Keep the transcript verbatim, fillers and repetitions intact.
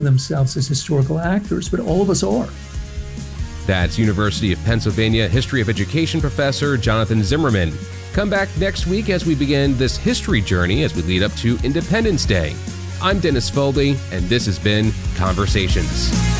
themselves as historical actors, but all of us are. That's University of Pennsylvania History of Education professor Jonathan Zimmerman. Come back next week as we begin this history journey as we lead up to Independence Day. I'm Dennis Foldy, and this has been Conversations.